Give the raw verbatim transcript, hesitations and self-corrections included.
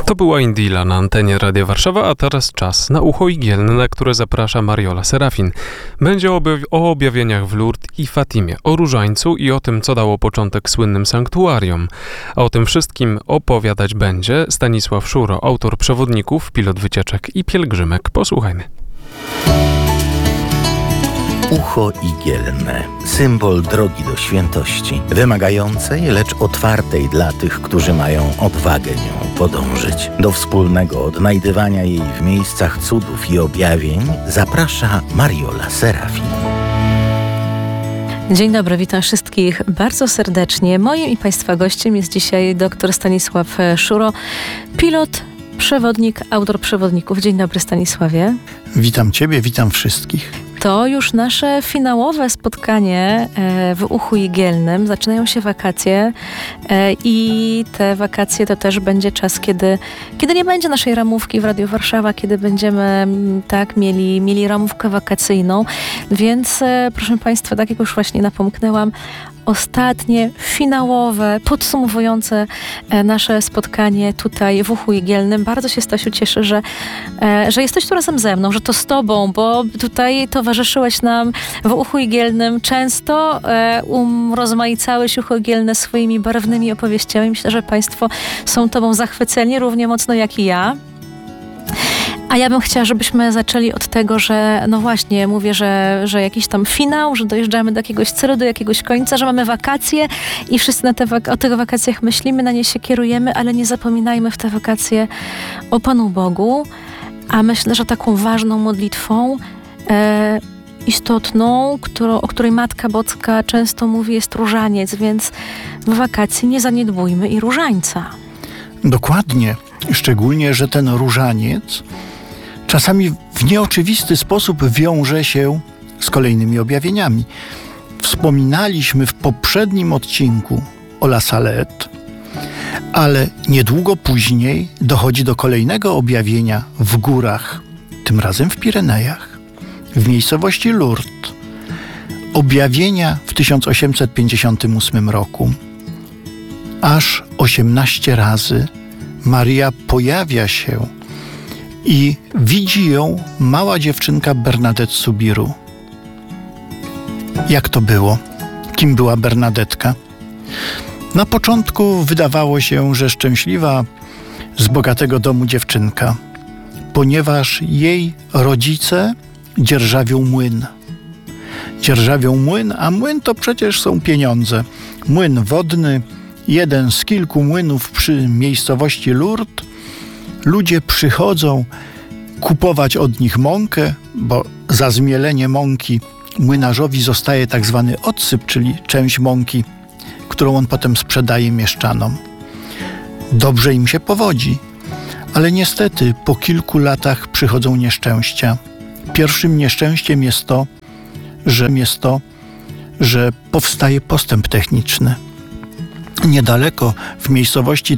To była Indila na antenie Radia Warszawa, a teraz czas na Ucho Igielne, na które zaprasza Mariola Serafin. Będzie o, objaw- o objawieniach w Lourdes i Fatimie, o różańcu i o tym, co dało początek słynnym sanktuarium. A o tym wszystkim opowiadać będzie Stanisław Szuro, autor przewodników, pilot wycieczek i pielgrzymek. Posłuchajmy. Ucho igielne, symbol drogi do świętości, wymagającej, lecz otwartej dla tych, którzy mają odwagę nią podążyć. Do wspólnego odnajdywania jej w miejscach cudów i objawień zaprasza Mariola Serafin. Dzień dobry, witam wszystkich bardzo serdecznie. Moim i Państwa gościem jest dzisiaj dr Stanisław Szuro, pilot, przewodnik, autor przewodników. Dzień dobry, Stanisławie. Witam Ciebie, witam wszystkich. To już nasze finałowe spotkanie w Uchu Igielnym. Zaczynają się wakacje i te wakacje to też będzie czas, kiedy, kiedy nie będzie naszej ramówki w Radiu Warszawa, kiedy będziemy tak mieli, mieli ramówkę wakacyjną. Więc proszę Państwa, tak jak już właśnie napomknęłam, ostatnie, finałowe, podsumowujące nasze spotkanie tutaj w Uchu Igielnym. Bardzo się, Stasiu, cieszę, że, że jesteś tu razem ze mną, że to z Tobą, bo tutaj towarzyszyłeś nam w Uchu Igielnym często, urozmaicałeś Ucho Igielne swoimi barwnymi opowieściami. Myślę, że Państwo są Tobą zachwyceni równie mocno jak i ja. A ja bym chciała, żebyśmy zaczęli od tego, że no właśnie, mówię, że, że jakiś tam finał, że dojeżdżamy do jakiegoś celu, do jakiegoś końca, że mamy wakacje i wszyscy na te wak- o tych wakacjach myślimy, na nie się kierujemy, ale nie zapominajmy w te wakacje o Panu Bogu. A myślę, że taką ważną modlitwą e, istotną, którą, o której Matka Boska często mówi, jest różaniec, więc w wakacje nie zaniedbujmy i różańca. Dokładnie. Szczególnie, że ten różaniec czasami w nieoczywisty sposób wiąże się z kolejnymi objawieniami. Wspominaliśmy w poprzednim odcinku o La Salette, ale niedługo później dochodzi do kolejnego objawienia w górach, tym razem w Pirenejach, w miejscowości Lourdes. Objawienia w tysiąc osiemset pięćdziesiątym ósmym roku. Aż osiemnaście razy Maria pojawia się i widzi ją mała dziewczynka Bernadette Soubirous. Jak to było? Kim była Bernadetka? Na początku wydawało się, że szczęśliwa, z bogatego domu dziewczynka, ponieważ jej rodzice dzierżawią młyn. Dzierżawią młyn, a młyn to przecież są pieniądze. Młyn wodny, jeden z kilku młynów przy miejscowości Lourdes. Ludzie przychodzą kupować od nich mąkę, bo za zmielenie mąki młynarzowi zostaje tak zwany odsyp, czyli część mąki, którą on potem sprzedaje mieszczanom. Dobrze im się powodzi, ale niestety po kilku latach przychodzą nieszczęścia. Pierwszym nieszczęściem jest to, że, jest to, że powstaje postęp techniczny. Niedaleko w miejscowości